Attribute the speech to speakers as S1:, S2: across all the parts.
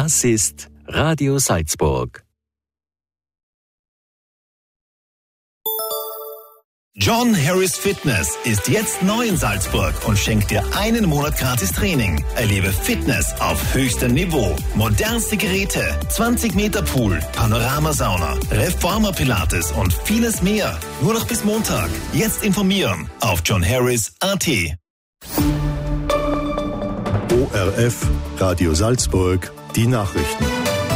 S1: Das ist Radio Salzburg.
S2: John Harris Fitness ist jetzt neu in Salzburg und schenkt dir einen Monat gratis Training. Erlebe Fitness auf höchstem Niveau. Modernste Geräte, 20 Meter Pool, Panoramasauna, Reformer-Pilates und vieles mehr. Nur noch bis Montag. Jetzt informieren auf johnharris.at.
S3: ORF, Radio Salzburg, die Nachrichten.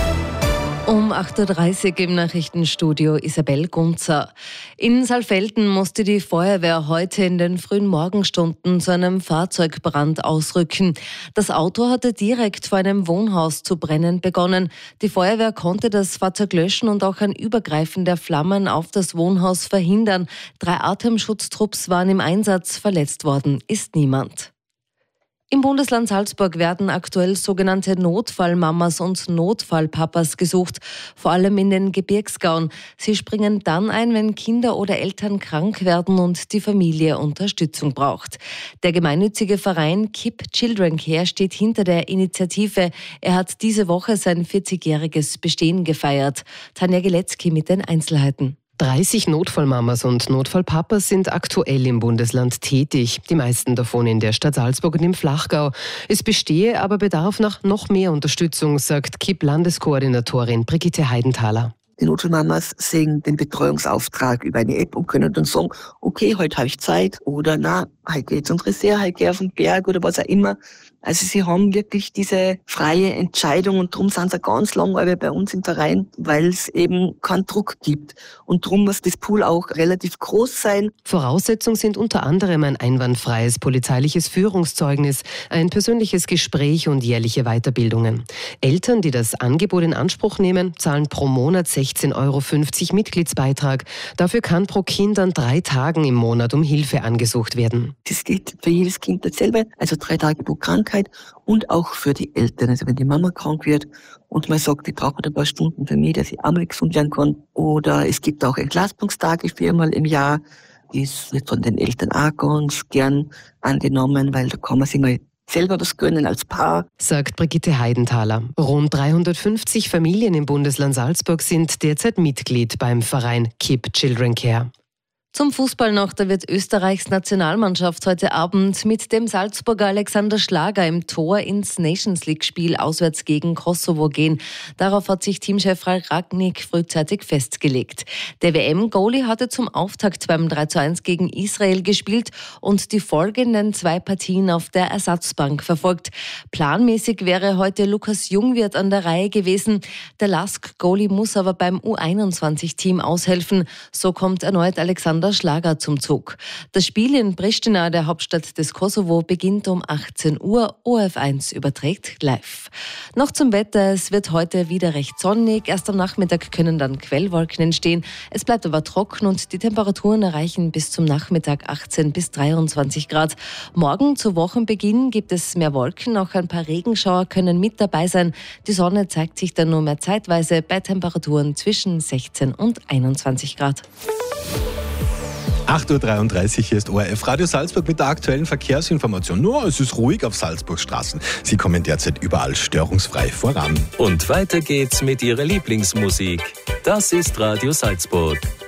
S4: Um 8.30 Uhr im Nachrichtenstudio Isabel Gunzer. In Saalfelden musste die Feuerwehr heute in den frühen Morgenstunden zu einem Fahrzeugbrand ausrücken. Das Auto hatte direkt vor einem Wohnhaus zu brennen begonnen. Die Feuerwehr konnte das Fahrzeug löschen und auch ein Übergreifen der Flammen auf das Wohnhaus verhindern. 3 Atemschutztrupps waren im Einsatz, verletzt worden ist niemand. Im Bundesland Salzburg werden aktuell sogenannte Notfallmamas und Notfallpapas gesucht, vor allem in den Gebirgsgauen. Sie springen dann ein, wenn Kinder oder Eltern krank werden und die Familie Unterstützung braucht. Der gemeinnützige Verein KIP Children Care steht hinter der Initiative. Er hat diese Woche sein 40-jähriges Bestehen gefeiert. Tanja Gilecki mit den Einzelheiten.
S5: 30 Notfallmamas und Notfallpapas sind aktuell im Bundesland tätig, die meisten davon in der Stadt Salzburg und im Flachgau. Es bestehe aber Bedarf nach noch mehr Unterstützung, sagt KIP-Landeskoordinatorin Brigitte Heidenthaler.
S6: Die Notfallmamas sehen den Betreuungsauftrag über eine App und können dann sagen, okay, heute habe ich Zeit oder na, heute geht's unsere Reserve, heute gehe ich auf den Berg oder was auch immer. Also sie haben wirklich diese freie Entscheidung und darum sind sie ganz lange bei uns im Verein, weil es eben keinen Druck gibt. Und darum muss das Pool auch relativ groß sein.
S5: Voraussetzung sind unter anderem ein einwandfreies polizeiliches Führungszeugnis, ein persönliches Gespräch und jährliche Weiterbildungen. Eltern, die das Angebot in Anspruch nehmen, zahlen pro Monat 16,50 € Mitgliedsbeitrag. Dafür kann pro Kind an 3 Tagen im Monat um Hilfe angesucht werden.
S6: Das gilt für jedes Kind dasselbe, also 3 Tage pro Krankheit und auch für die Eltern. Also wenn die Mama krank wird und man sagt, die braucht ein paar Stunden für mich, dass ich einmal gesund werden kann. Oder es gibt auch Entlastungstage 4-mal im Jahr. Das wird von den Eltern auch ganz gern angenommen, weil da kann man sich mal selber was gönnen als Paar,
S5: sagt Brigitte Heidenthaler. Rund 350 Familien im Bundesland Salzburg sind derzeit Mitglied beim Verein KIP Children Care.
S4: Zum Fußball noch, da wird Österreichs Nationalmannschaft heute Abend mit dem Salzburger Alexander Schlager im Tor ins Nations-League-Spiel auswärts gegen Kosovo gehen. Darauf hat sich Teamchef Ralf Rangnick frühzeitig festgelegt. Der WM-Goalie hatte zum Auftakt beim 3:1 gegen Israel gespielt und die folgenden 2 Partien auf der Ersatzbank verfolgt. Planmäßig wäre heute Lukas Jungwirth an der Reihe gewesen. Der LASK-Goalie muss aber beim U21-Team aushelfen. So kommt erneut Alexander Schlager zum Zug. Das Spiel in Pristina, der Hauptstadt des Kosovo, beginnt um 18 Uhr. ORF1 überträgt live. Noch zum Wetter. Es wird heute wieder recht sonnig. Erst am Nachmittag können dann Quellwolken entstehen. Es bleibt aber trocken und die Temperaturen erreichen bis zum Nachmittag 18 bis 23 Grad. Morgen zu Wochenbeginn gibt es mehr Wolken. Auch ein paar Regenschauer können mit dabei sein. Die Sonne zeigt sich dann nur mehr zeitweise bei Temperaturen zwischen 16 und 21 Grad.
S7: 8.33 Uhr, hier ist ORF Radio Salzburg mit der aktuellen Verkehrsinformation. Nur, es ist ruhig auf Salzburgs Straßen. Sie kommen derzeit überall störungsfrei voran.
S1: Und weiter geht's mit Ihrer Lieblingsmusik. Das ist Radio Salzburg.